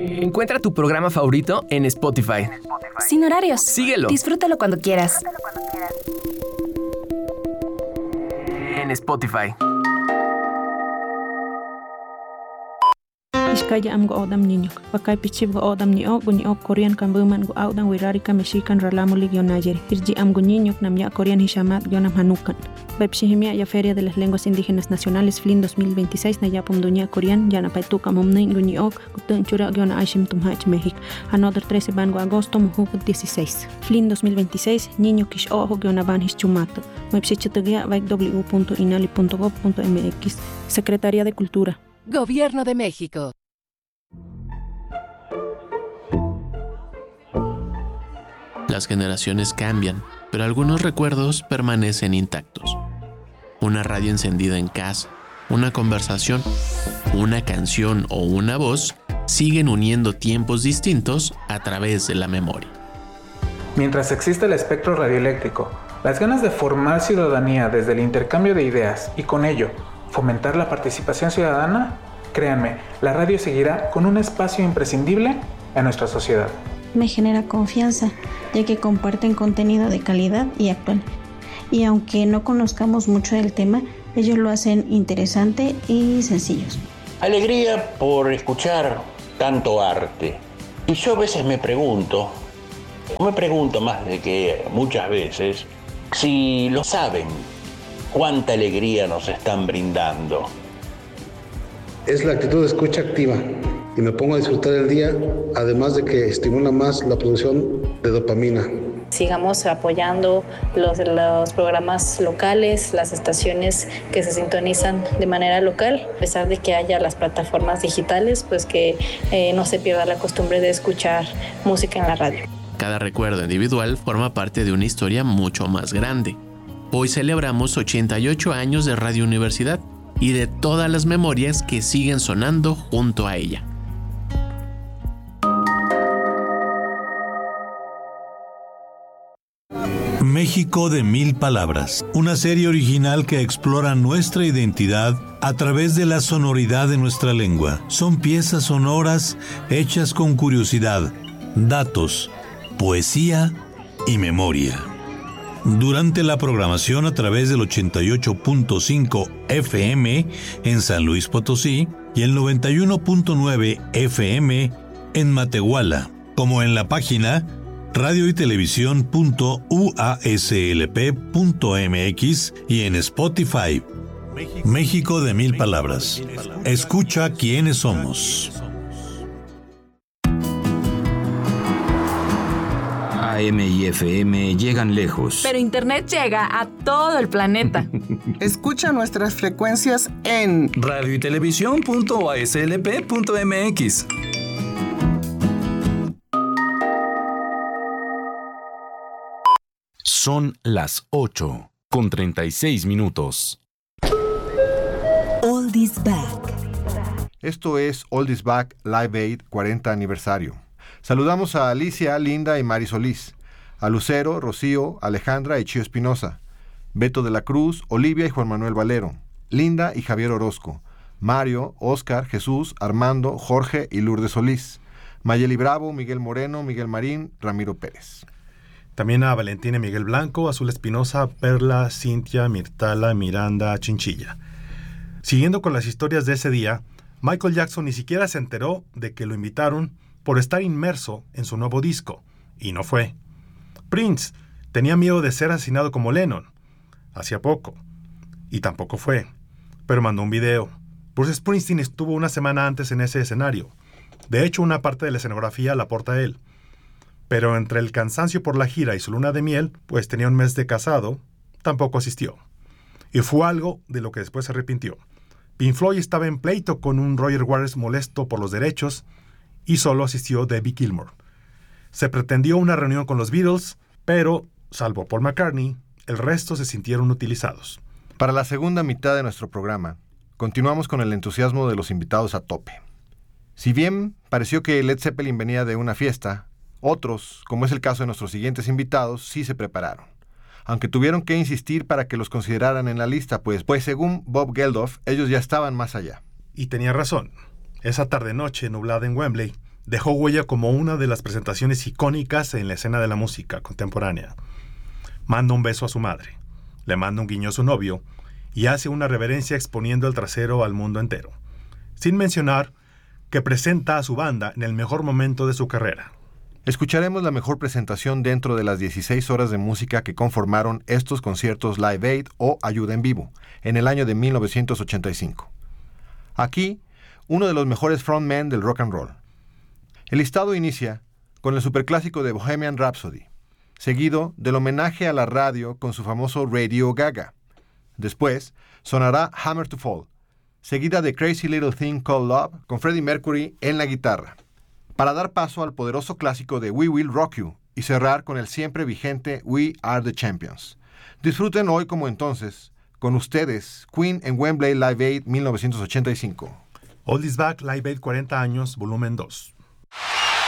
Encuentra tu programa favorito en Spotify. Sin horarios. Síguelo. Disfrútalo cuando quieras. En Spotify. Iskaya am go odam niño. Pakai pichib go odam ni o Korean kan buman go audan wirari ka Mexican ralamu ligio Nayeri. Irji am go niño nam ya Korean hishamat gionam hanukan. Bepshihimia ya Feria de las Lenguas Indígenas Nacionales FLIN 2026 na yapum dunia Korean ya na paituka mumnin go niok gutun chura giona aishim tumhach México. Another 13 ban go agosto muhu 16. FLIN 2026 niño kish ojo giona ban hischumato. Mepshichitugia vaik w.inali.gov.mx. Secretaría de Cultura. Gobierno de México. Las generaciones cambian, pero algunos recuerdos permanecen intactos. Una radio encendida en casa, una conversación, una canción o una voz siguen uniendo tiempos distintos a través de la memoria. Mientras existe el espectro radioeléctrico, las ganas de formar ciudadanía desde el intercambio de ideas y con ello fomentar la participación ciudadana, créanme, la radio seguirá con un espacio imprescindible en nuestra sociedad. Me genera confianza, ya que comparten contenido de calidad y actual. Y aunque no conozcamos mucho del tema, ellos lo hacen interesante y sencillos. Alegría por escuchar tanto arte. Y yo a veces me pregunto más de que muchas veces, si lo saben, cuánta alegría nos están brindando. Es la actitud de escucha activa y me pongo a disfrutar el día, además de que estimula más la producción de dopamina. Sigamos apoyando los programas locales, las estaciones que se sintonizan de manera local, a pesar de que haya las plataformas digitales, pues que no se pierda la costumbre de escuchar música en la radio. Cada recuerdo individual forma parte de una historia mucho más grande. Hoy celebramos 88 años de Radio Universidad y de todas las memorias que siguen sonando junto a ella. México de Mil Palabras, una serie original que explora nuestra identidad a través de la sonoridad de nuestra lengua. Son piezas sonoras hechas con curiosidad, datos, poesía y memoria. Durante la programación a través del 88.5 FM en San Luis Potosí y el 91.9 FM en Matehuala, como en la página radioytelevisión.uaslp.mx y en Spotify. México de Mil Palabras. Escucha quiénes somos. AM y FM llegan lejos. Pero Internet llega a todo el planeta. Escucha nuestras frecuencias en radioytelevisión.uaslp.mx. Son las 8:36. Oldies Back. Esto es Oldies Back Live Aid 40 aniversario. Saludamos a Alicia, Linda y Mari Solís, a Lucero, Rocío, Alejandra y Chío Espinosa, Beto de la Cruz, Olivia y Juan Manuel Valero, Linda y Javier Orozco, Mario, Óscar, Jesús, Armando, Jorge y Lourdes Solís, Mayeli Bravo, Miguel Moreno, Miguel Marín, Ramiro Pérez. También a Valentina y Miguel Blanco, Azul Espinosa, Perla, Cintia, Mirtala, Miranda, Chinchilla. Siguiendo con las historias de ese día, Michael Jackson ni siquiera se enteró de que lo invitaron por estar inmerso en su nuevo disco, y no fue. Prince tenía miedo de ser asesinado como Lennon, hacía poco, y tampoco fue, pero mandó un video. Bruce Springsteen estuvo una semana antes en ese escenario. De hecho, una parte de la escenografía la aporta él. Pero entre el cansancio por la gira y su luna de miel, pues tenía un mes de casado, tampoco asistió. Y fue algo de lo que después se arrepintió. Pink Floyd estaba en pleito con un Roger Waters molesto por los derechos y solo asistió Debbie Gilmour. Se pretendió una reunión con los Beatles, pero, salvo Paul McCartney, el resto se sintieron utilizados. Para la segunda mitad de nuestro programa, continuamos con el entusiasmo de los invitados a tope. Si bien pareció que Led Zeppelin venía de una fiesta, otros, como es el caso de nuestros siguientes invitados, sí se prepararon. Aunque tuvieron que insistir para que los consideraran en la lista, pues según Bob Geldof, ellos ya estaban más allá. Y tenía razón. Esa tarde-noche nublada en Wembley, dejó huella como una de las presentaciones icónicas en la escena de la música contemporánea. Manda un beso a su madre, le manda un guiño a su novio y hace una reverencia exponiendo el trasero al mundo entero, sin mencionar que presenta a su banda en el mejor momento de su carrera. Escucharemos la mejor presentación dentro de las 16 horas de música que conformaron estos conciertos Live Aid o Ayuda en Vivo, en el año de 1985. Aquí, uno de los mejores frontmen del rock and roll. El listado inicia con el superclásico de Bohemian Rhapsody, seguido del homenaje a la radio con su famoso Radio Gaga. Después sonará Hammer to Fall, seguida de Crazy Little Thing Called Love con Freddie Mercury en la guitarra, para dar paso al poderoso clásico de We Will Rock You y cerrar con el siempre vigente We Are the Champions. Disfruten hoy como entonces, con ustedes, Queen en Wembley Live Aid 1985. Oldies Back Live Aid 40 años, volumen 2.